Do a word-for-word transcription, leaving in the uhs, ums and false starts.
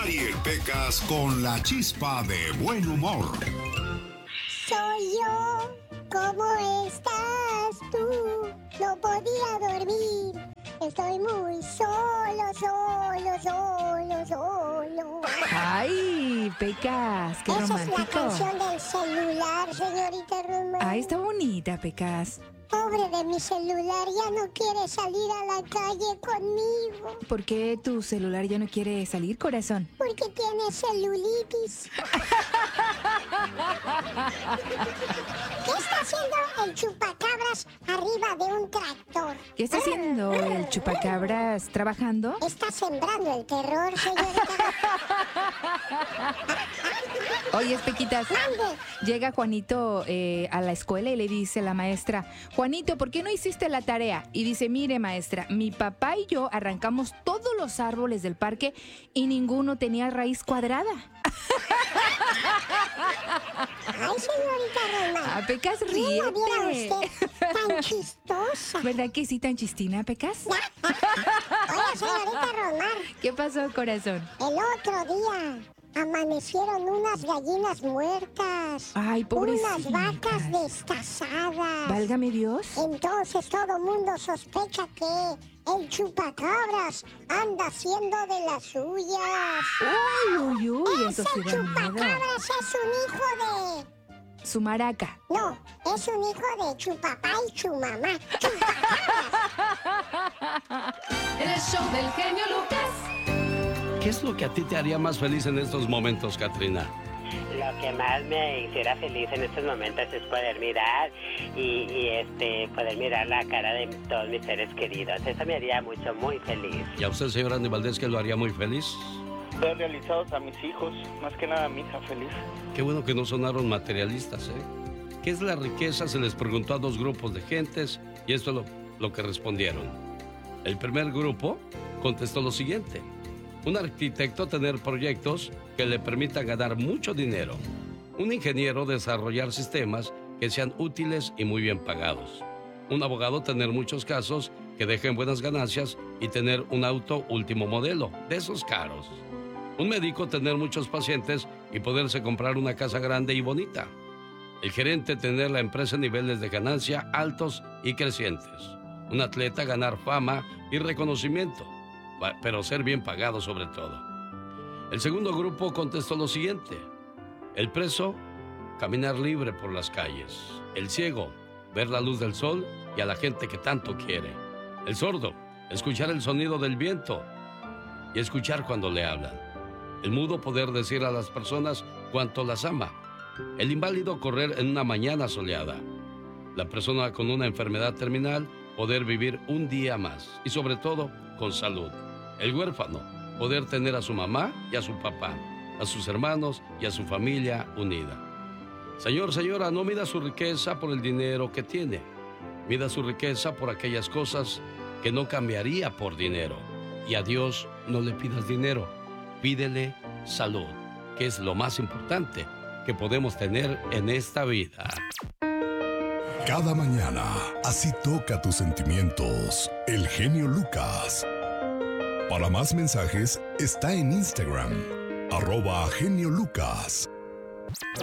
Mariel Pecas con la chispa de buen humor. Soy yo, ¿cómo estás tú? No podía dormir, estoy muy solo, solo, solo, solo. Ay, Pecas, qué Esa romántico. es la canción del celular, señorita Román. Ay, está bonita, Pecas. Pobre de mi celular, ya no quiere salir a la calle conmigo. ¿Por qué tu celular ya no quiere salir, corazón? Porque tiene celulitis. ¿Qué está haciendo el chupacabras arriba de un tractor? ¿Qué está haciendo el chupacabras? ¿Trabajando? Está sembrando el terror, señorita. Oye, Pequitas, Mande. llega Juanito eh, a la escuela y le dice la maestra: Juanito, ¿por qué no hiciste la tarea? Y dice: mire, maestra, mi papá y yo arrancamos todos los árboles del parque y ninguno tenía raíz cuadrada. Ay, señorita Román. Ah, Pecas, ¿Quién la viera ríete. usted tan chistosa? ¿Verdad que sí, tan chistina, Pecas? Oye, señorita Román, ¿Qué pasó, corazón? el otro día amanecieron unas gallinas muertas. Ay, pobrecitas. Unas vacas destazadas. Válgame Dios. Entonces todo mundo sospecha que el chupacabras anda haciendo de las suyas. Uy, uy, uy, Ese eso sí da miedo. chupacabras es un hijo de... Su maraca. No, es un hijo de chupapá y chumamá. En el show del genio Lucas. ¿Qué es lo que a ti te haría más feliz en estos momentos, Katrina? Lo que más me hiciera feliz en estos momentos es poder mirar y, y este poder mirar la cara de todos mis seres queridos. Eso me haría mucho, muy feliz. ¿Y a usted, señor Andy Valdés, que lo haría muy feliz? Ver realizados a mis hijos, más que nada a mi hija feliz. Qué bueno que no sonaron materialistas, ¿eh? ¿Qué es la riqueza? Se les preguntó a dos grupos de gentes y esto es lo, lo que respondieron. El primer grupo contestó lo siguiente: un arquitecto tener proyectos que le permitan ganar mucho dinero. Un ingeniero desarrollar sistemas que sean útiles y muy bien pagados. Un abogado tener muchos casos que dejen buenas ganancias y tener un auto último modelo, de esos caros. Un médico tener muchos pacientes y poderse comprar una casa grande y bonita. El gerente tener la empresa en niveles de ganancia altos y crecientes. Un atleta ganar fama y reconocimiento, pero ser bien pagado sobre todo. El segundo grupo contestó lo siguiente: el preso, caminar libre por las calles. El ciego, ver la luz del sol y a la gente que tanto quiere. El sordo, escuchar el sonido del viento y escuchar cuando le hablan. El mudo, poder decir a las personas cuánto las ama. El inválido, correr en una mañana soleada. La persona con una enfermedad terminal, poder vivir un día más y sobre todo con salud. El huérfano, poder tener a su mamá y a su papá, a sus hermanos y a su familia unida. Señor, señora, no mida su riqueza por el dinero que tiene. Mida su riqueza por aquellas cosas que no cambiaría por dinero. Y a Dios no le pidas dinero, pídele salud, que es lo más importante que podemos tener en esta vida. Cada mañana, así toca tus sentimientos. El genio Lucas. Para más mensajes, está en Instagram, arroba Genio Lucas.